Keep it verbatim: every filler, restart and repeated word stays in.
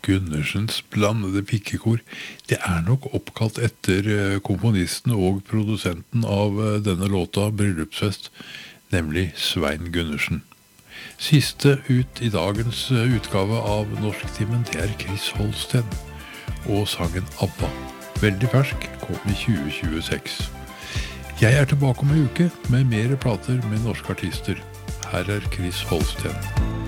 Gundersens blandede pikkekor, det er nok oppkalt etter eh, komponisten og produsenten av eh, denne låta Bryllupsfest, nemlig Svein Gundersen. Siste ut i dagens eh, utgave av Norsktimen, det er Chris Holsten, og sangen ABBA. Veldig fersk, kom i tjue tjueseks. Jeg er tilbake om en uke med mer plater med norske artister. Her er Chris Holsten.